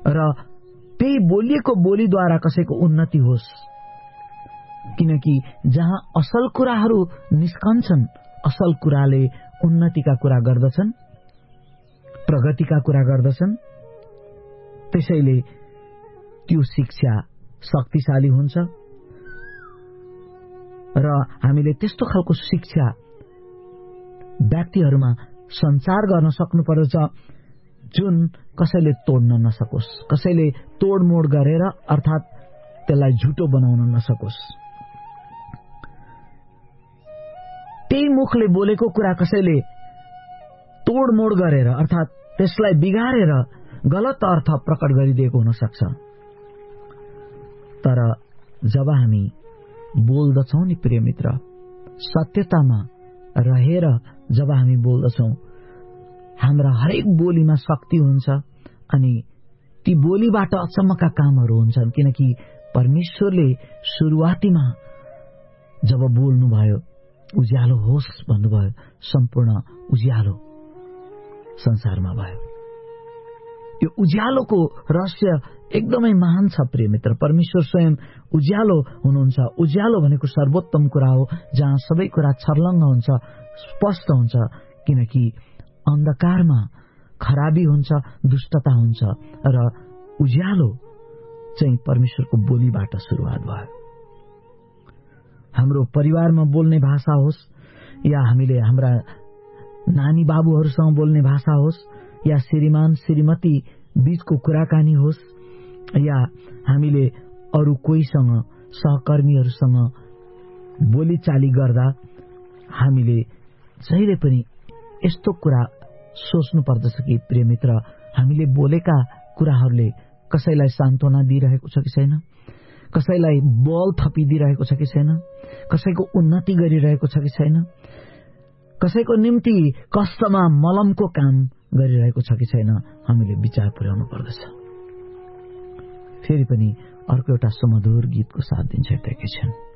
र त्यही बोलिएको बोलीद्वारा कसैको उन्नति होस्। किनकि जहाँ असल कुराहरू निस्कन्छन्, असल कुराले उन्नतिका कुरा गर्दछन्, प्रगतिका कुरा गर्दछन्। त्यसैले त्यो शिक्षा शक्तिशाली हुन्छ र हामीले त्यस्तो खालको शिक्षा व्यक्तिहरूमा सञ्चार गर्न सक्नुपर्दछ जुन कसैले तोड्न नसकोस्, कसैले तोडमोड गरेर अर्थात् त्यसलाई झुटो बनाउन नसकोस्। त्यही मुखले बोलेको कुरा कसैले तोडमोड गरेर अर्थात् त्यसलाई बिगारेर गलत अर्थ प्रकट गरिदिएको हुन सक्छ। तर जब हामी बोल्दछौं नि प्रिय मित्र, सत्यतामा रहेर जब हामी बोल्दछौं, हाम्रा हरेक बोलीमा शक्ति हुन्छ अनि ती बोलीबाट अचम्मका कामहरू हुन्छन्। किनकि परमेश्वरले सुरुवातीमा जब बोल्नुभयो, उज्यालो होस् भन्नुभयो, सम्पूर्ण उज्यालो संसारमा भयो। यो उज्यालोको रहस्य एकदमै महान छ प्रिय मित्र। परमेश्वर स्वयं उज्यालो हुनुहुन्छ। उज्यालो भनेको सर्वोत्तम कुरा हो, जहाँ सबै कुरा छर्लङ्ग हुन्छ, स्पष्ट हुन्छ। किनकि अन्धकारमा खराबी हुन्छ, दुष्टता हुन्छ र उज्यालो चाहिँ परमेश्वरको बोलीबाट सुरुवात भयो। हाम्रो परिवारमा बोल्ने भाषा होस् या हामीले हाम्रा नानी बाबुहरूसँग बोल्ने भाषा होस् या श्रीमान श्रीमती बीचको कुराकानी होस् या हामीले अरू कोहीसँग सहकर्मीहरूसँग बोलीचाली गर्दा हामीले जहिले पनि यस्तो कुरा सोच्नु पर्दछ कि प्रिय मित्र, हामीले बोलेका कुराहरूले कसैलाई सान्त्वना दिइरहेको छ कि छैन, कसैलाई बल थपिदिइरहेको छ कि छैन, कसैको उन्नति गरिरहेको छ कि छैन, कसैको निम्ति कष्टमा मलमको काम गरिरहेको छ कि छैन, हामीले विचार पुर्याउनु पर्दछ। फेरि पनि अर्को एउटा सुमधुर गीतको साथ दिन्छ एकैछिन।